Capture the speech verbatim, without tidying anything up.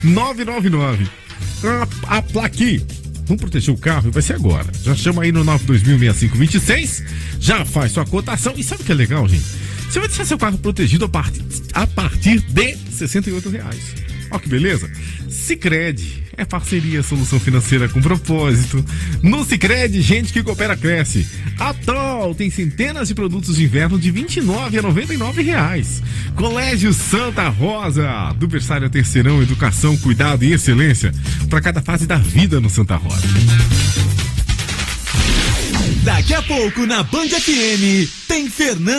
nove nove nove. A, a plaquinha. Vamos proteger o carro? Vai ser agora. Já chama aí no nove dois mil, seis cinco dois seis. Já faz sua cotação. E sabe o que é legal, gente? Você vai deixar seu carro protegido a partir, a partir de sessenta e oito reais. Ó que beleza. Sicredi é parceria, solução financeira com propósito. No Sicredi, gente que coopera cresce. A Tol tem centenas de produtos de inverno de vinte e nove a noventa e nove reais. Colégio Santa Rosa, do berçário a terceirão, educação, cuidado e excelência para cada fase da vida no Santa Rosa. Daqui a pouco na Band F M tem Fernando